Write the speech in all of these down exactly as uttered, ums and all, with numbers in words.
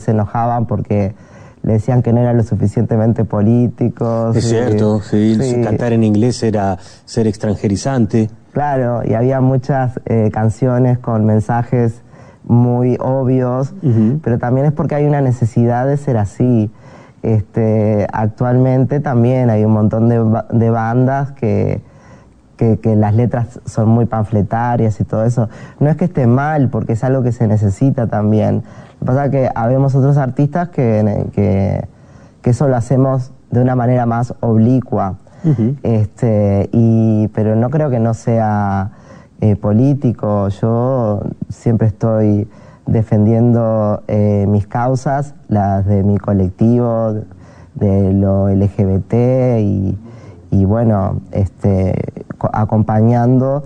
se enojaban porque le decían que no eran lo suficientemente políticos. Es y, cierto, sí, sí. Cantar en inglés era ser extranjerizante. Claro, y había muchas eh, canciones con mensajes muy obvios, uh-huh. pero también es porque hay una necesidad de ser así. Este, actualmente también hay un montón de, de bandas que, que, que las letras son muy panfletarias y todo eso. No es que esté mal, porque es algo que se necesita también. Lo que pasa es que habemos otros artistas que, que, que eso lo hacemos de una manera más oblicua. Uh-huh. este, y, pero no creo que no sea eh, político. Yo siempre estoy defendiendo eh, mis causas, las de mi colectivo, de, de lo L G B T y, y bueno, este, acompañando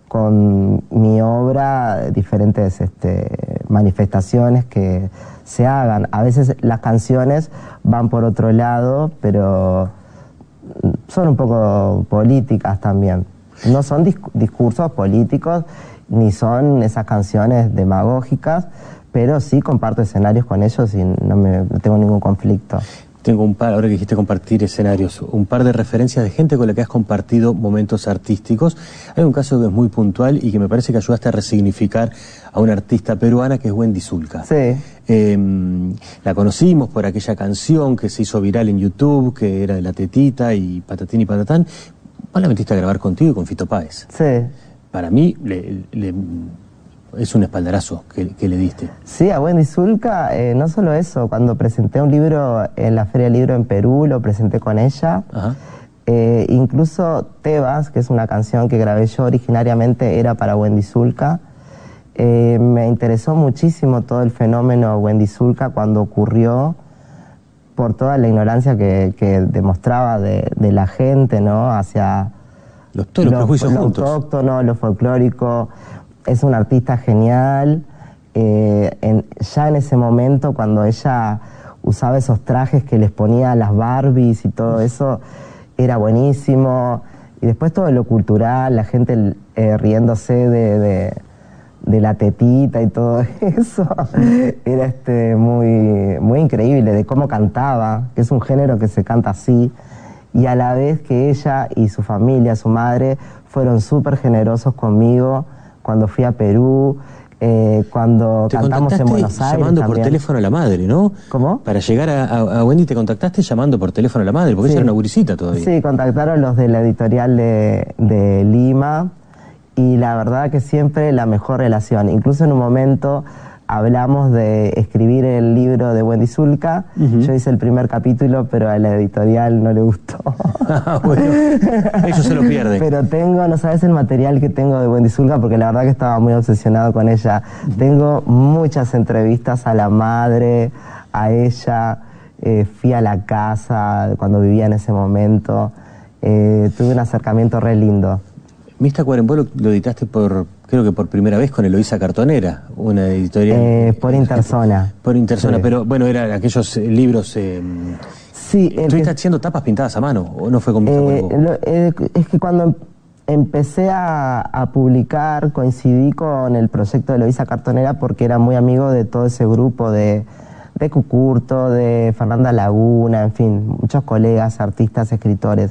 con mi obra diferentes este, manifestaciones que se hagan. A veces las canciones van por otro lado, pero son un poco políticas también. No son disc- discursos políticos, ni son esas canciones demagógicas, pero sí comparto escenarios con ellos y no, me, no tengo ningún conflicto. Tengo un par, ahora que dijiste compartir escenarios, un par de referencias de gente con la que has compartido momentos artísticos. Hay un caso que es muy puntual y que me parece que ayudaste a resignificar a una artista peruana que es Wendy Zulka. Sí. Eh, la conocimos por aquella canción que se hizo viral en YouTube, que era de La Tetita y Patatín y Patatán. Vos la metiste a grabar contigo y con Fito Páez. Sí. Para mí le, le, es un espaldarazo que, que le diste. Sí, a Wendy Zulka, eh, no solo eso, cuando presenté un libro en la Feria del Libro en Perú, lo presenté con ella. Ajá. Eh, incluso Tebas, que es una canción que grabé yo originariamente, era para Wendy Zulka. Eh, me interesó muchísimo todo el fenómeno Wendy Zulka cuando ocurrió, por toda la ignorancia que, que demostraba de, de la gente, ¿no? Hacia los, todos los prejuicios lo juntos. Lo autóctono, lo folclórico. Es una artista genial. Eh, en, ya en ese momento, cuando ella usaba esos trajes que les ponía a las Barbies y todo eso, era buenísimo. Y después todo lo cultural, la gente eh, riéndose de... de de La Tetita y todo eso, era este muy, muy increíble, de cómo cantaba, que es un género que se canta así, y a la vez que ella y su familia, su madre, fueron súper generosos conmigo cuando fui a Perú, eh, cuando te cantamos en Buenos Aires llamando también. Por teléfono a la madre, ¿no? ¿Cómo? Para llegar a, a, a Wendy te contactaste llamando por teléfono a la madre, porque sí. ella era una gurisita todavía. Sí, contactaron los de la editorial de, de Lima, y la verdad que siempre la mejor relación. Incluso en un momento hablamos de escribir el libro de Wendy Zulka. Uh-huh. Yo hice el primer capítulo, pero a la editorial no le gustó. Ah, bueno, ellos se lo pierden. Pero tengo, no sabes el material que tengo de Wendy Zulka, porque la verdad que estaba muy obsesionado con ella. Uh-huh. Tengo muchas entrevistas a la madre, a ella. Eh, fui a la casa cuando vivía en ese momento. Eh, tuve un acercamiento re lindo. Mista Cuarembó lo, lo editaste por, creo que por primera vez con Eloísa Cartonera, una editorial. Eh, por Interzona. Por Interzona, sí. Pero bueno, eran aquellos eh, libros. Eh, sí. ¿Estuviste que... haciendo tapas pintadas a mano o no fue con Mista eh, Cuarembó? Lo, eh, es que cuando empecé a, a publicar, coincidí con el proyecto de Eloísa Cartonera porque era muy amigo de todo ese grupo de, de Cucurto, de Fernanda Laguna, en fin, muchos colegas, artistas, escritores.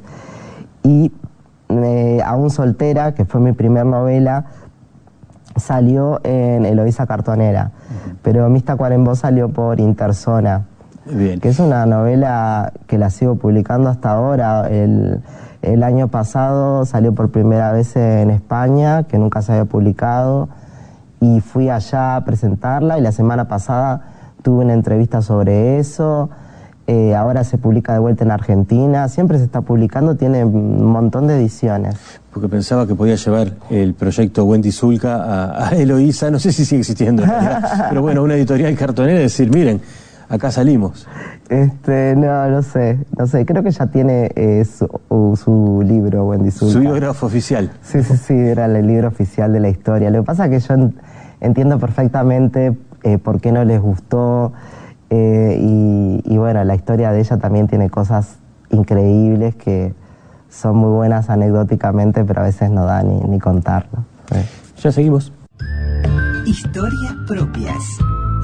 Y Eh, Aún soltera, que fue mi primer novela, salió en Eloísa Cartonera, uh-huh. pero Mista Cuarembó salió por Interzona, Bien. que es una novela que la sigo publicando hasta ahora. El, el año pasado salió por primera vez en España, que nunca se había publicado, y fui allá a presentarla, y la semana pasada tuve una entrevista sobre eso. Eh, ahora se publica de vuelta en Argentina, siempre se está publicando, tiene un montón de ediciones. Porque pensaba que podía llevar el proyecto Wendy Zulka a, a Eloísa, no sé si sigue existiendo en realidad, pero bueno, una editorial cartonera y decir, miren, acá salimos. Este, no, no sé, no sé, creo que ya tiene eh, su, uh, su libro, Wendy Zulka. Su biógrafo oficial. Sí, sí, sí, era el libro oficial de la historia. Lo que pasa es que yo entiendo perfectamente eh, por qué no les gustó. Eh, y, y bueno, la historia de ella también tiene cosas increíbles que son muy buenas anecdóticamente, pero a veces no da ni, ni contarlo. Ya seguimos. Historias propias.